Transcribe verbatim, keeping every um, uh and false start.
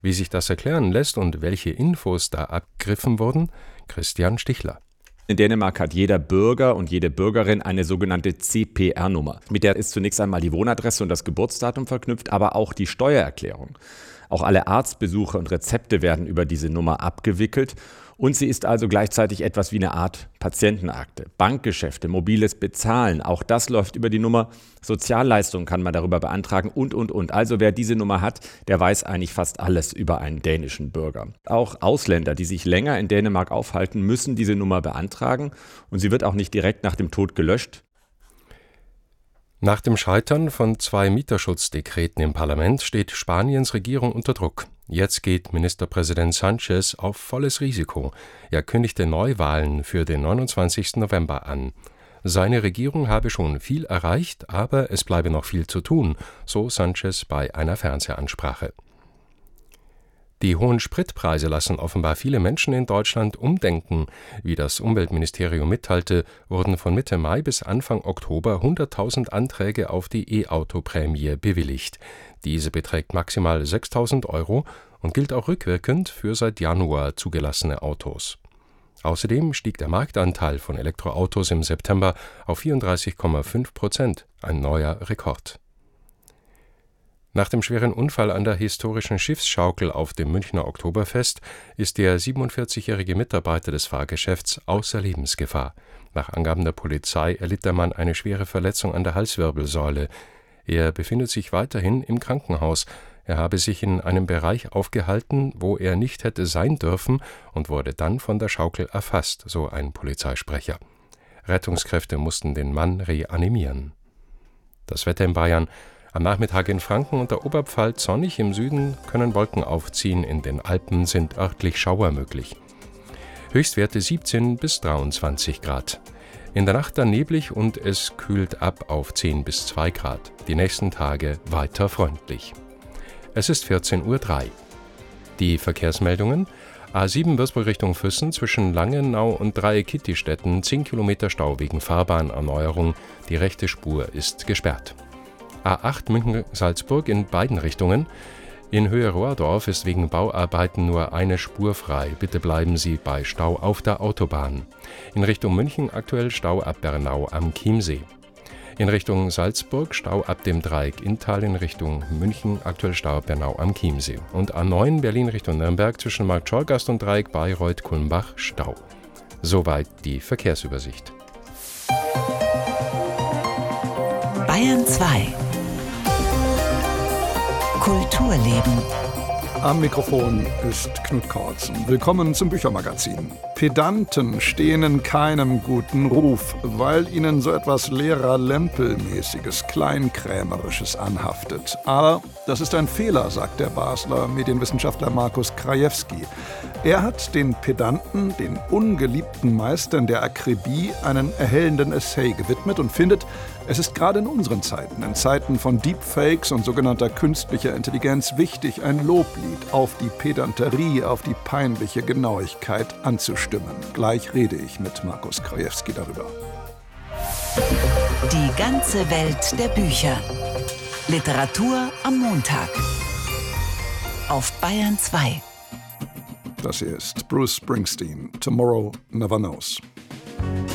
Wie sich das erklären lässt und welche Infos da abgegriffen wurden, Christian Stichler. In Dänemark hat jeder Bürger und jede Bürgerin eine sogenannte C P R-Nummer. Mit der ist zunächst einmal die Wohnadresse und das Geburtsdatum verknüpft, aber auch die Steuererklärung. Auch alle Arztbesuche und Rezepte werden über diese Nummer abgewickelt. Und sie ist also gleichzeitig etwas wie eine Art Patientenakte. Bankgeschäfte, mobiles Bezahlen, auch das läuft über die Nummer. Sozialleistungen kann man darüber beantragen und, und, und. Also wer diese Nummer hat, der weiß eigentlich fast alles über einen dänischen Bürger. Auch Ausländer, die sich länger in Dänemark aufhalten, müssen diese Nummer beantragen. Und sie wird auch nicht direkt nach dem Tod gelöscht. Nach dem Scheitern von zwei Mieterschutzdekreten im Parlament steht Spaniens Regierung unter Druck. Jetzt geht Ministerpräsident Sánchez auf volles Risiko. Er kündigte Neuwahlen für den neunundzwanzigsten November an. Seine Regierung habe schon viel erreicht, aber es bleibe noch viel zu tun, so Sánchez bei einer Fernsehansprache. Die hohen Spritpreise lassen offenbar viele Menschen in Deutschland umdenken. Wie das Umweltministerium mitteilte, wurden von Mitte Mai bis Anfang Oktober hunderttausend Anträge auf die E-Auto-Prämie bewilligt. Diese beträgt maximal sechstausend Euro und gilt auch rückwirkend für seit Januar zugelassene Autos. Außerdem stieg der Marktanteil von Elektroautos im September auf vierunddreißig Komma fünf Prozent, ein neuer Rekord. Nach dem schweren Unfall an der historischen Schiffsschaukel auf dem Münchner Oktoberfest ist der siebenundvierzigjährige Mitarbeiter des Fahrgeschäfts außer Lebensgefahr. Nach Angaben der Polizei erlitt der Mann eine schwere Verletzung an der Halswirbelsäule. Er befindet sich weiterhin im Krankenhaus. Er habe sich in einem Bereich aufgehalten, wo er nicht hätte sein dürfen und wurde dann von der Schaukel erfasst, so ein Polizeisprecher. Rettungskräfte mussten den Mann reanimieren. Das Wetter in Bayern. Am Nachmittag in Franken und der Oberpfalz sonnig, im Süden können Wolken aufziehen, in den Alpen sind örtlich Schauer möglich. Höchstwerte siebzehn bis dreiundzwanzig Grad. In der Nacht dann neblig und es kühlt ab auf zehn bis zwei Grad. Die nächsten Tage weiter freundlich. Es ist vierzehn Uhr drei. Die Verkehrsmeldungen: A sieben Würzburg Richtung Füssen zwischen Langenau und Dreieck-Kittistetten zehn Kilometer Stau wegen Fahrbahnerneuerung. Die rechte Spur ist gesperrt. A acht München-Salzburg in beiden Richtungen. In Höhe Rohrdorf ist wegen Bauarbeiten nur eine Spur frei. Bitte bleiben Sie bei Stau auf der Autobahn. In Richtung München aktuell Stau ab Bernau am Chiemsee. In Richtung Salzburg Stau ab dem Dreieck Inntal, in Richtung München aktuell Stau ab Bernau am Chiemsee. Und A neun Berlin Richtung Nürnberg zwischen Marktschorgast und Dreieck Bayreuth-Kulmbach Stau. Soweit die Verkehrsübersicht. Bayern zwei. Kulturleben. Am Mikrofon ist Knut Kortzen. Willkommen zum Büchermagazin. Pedanten stehen in keinem guten Ruf, weil ihnen so etwas Lehrer-Lempel-mäßiges, Kleinkrämerisches anhaftet. Aber das ist ein Fehler, sagt der Basler Medienwissenschaftler Markus Krajewski. Er hat den Pedanten, den ungeliebten Meistern der Akribie, einen erhellenden Essay gewidmet und findet, es ist gerade in unseren Zeiten, in Zeiten von Deepfakes und sogenannter künstlicher Intelligenz, wichtig, ein Loblied auf die Pedanterie, auf die peinliche Genauigkeit anzustimmen. Gleich rede ich mit Markus Krajewski darüber. Die ganze Welt der Bücher. Literatur am Montag. Auf Bayern zwei. Das hier ist Bruce Springsteen, Tomorrow Never Knows.